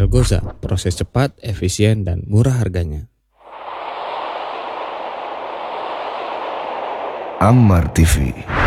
Elgoza, proses cepat, efisien, dan murah harganya. Ammar TV.